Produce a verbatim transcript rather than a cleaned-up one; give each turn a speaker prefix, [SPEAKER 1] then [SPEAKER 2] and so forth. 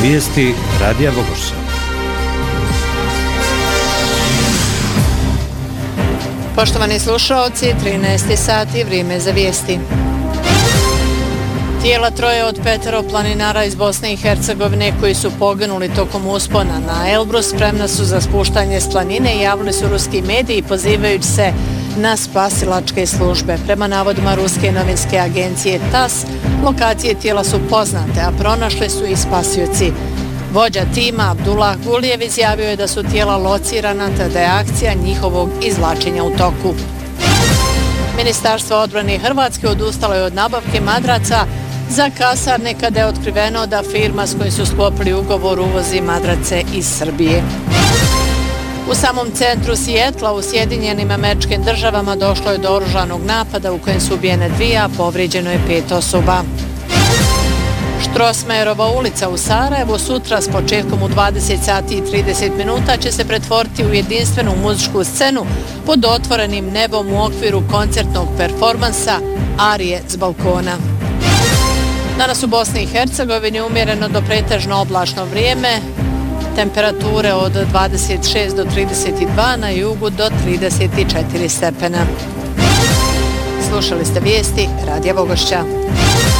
[SPEAKER 1] Vijesti Radija Bogošća.
[SPEAKER 2] Poštovani slušaoci, trinaesti sati, vrijeme za vijesti. Tijela troje od petero planinara iz Bosne i Hercegovine koji su poginuli tokom uspona na Elbrus spremna su za spuštanje s planine i javili su ruski mediji pozivajući se na spasilačke službe. Prema navodima ruske novinske agencije TASS, lokacije tijela su poznate, a pronašli su i spasioci. Vođa tima Abdullah Gulijev izjavio je da su tijela locirana te da je akcija njihovog izvlačenja u toku. Ministarstvo odbrane Hrvatske odustalo je od nabavke madraca za kasarne kada je otkriveno da firma s kojim su sklopili ugovor uvozi madrace iz Srbije. U samom centru Sijetla u Sjedinjenim Američkim Državama došlo je do oružanog napada u kojem su ubijene dvije, a povrijeđeno je pet osoba. Štrosmajerova ulica u Sarajevu sutra s početkom u dvadeset sati i trideset minuta će se pretvoriti u jedinstvenu muzičku scenu pod otvorenim nebom u okviru koncertnog performansa Arije s balkona. Danas u Bosni i Hercegovini umjereno do pretežno oblačno vrijeme, temperature od dvadeset šest do trideset dva, na jugu do trideset četiri stepena. Slušali ste vijesti Radija Bogošća.